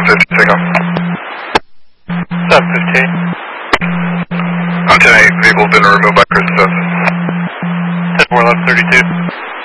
1150, takeoff. 715. On 10-8, vehicle been removed by Chris Sutton. 10-4, 1132.